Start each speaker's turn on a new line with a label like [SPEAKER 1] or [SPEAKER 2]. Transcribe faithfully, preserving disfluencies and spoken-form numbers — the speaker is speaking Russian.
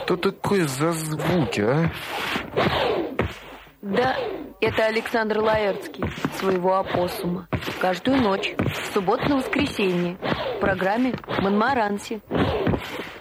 [SPEAKER 1] Что такое за звуки, а?
[SPEAKER 2] Да, это Александр Лаэртский, своего опоссума. Каждую ночь, с субботы на воскресенье, в программе «Монмаранси».